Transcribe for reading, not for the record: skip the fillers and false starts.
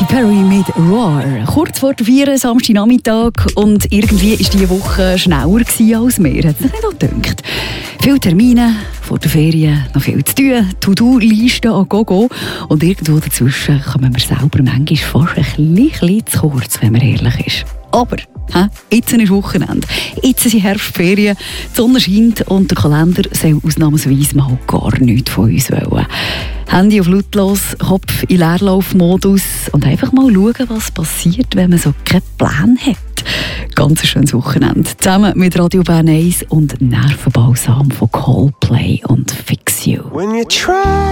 Katy Perry mit Roar. Kurz vor der 4 Samstagnachmittag und irgendwie war diese Woche schneller als wir. Hat es sich nicht auch gedacht. Viele Termine, vor der Ferien noch viel zu tun, To-Do-Listen an Gogo und irgendwo dazwischen kommen wir selber manchmal fast ein bisschen zu kurz, wenn man ehrlich ist. Aber jetzt ist Wochenende, jetzt sind Herbstferien, die Sonne scheint und der Kalender soll ausnahmsweise mal gar nichts von uns wollen. Handy auf lautlos, Kopf in Leerlaufmodus und einfach mal schauen, was passiert, wenn man so keinen Plan hat. Ganz ein schönes Wochenende. Zusammen mit Radio Bern 1 und Nervenbalsam von Coldplay und Fix You.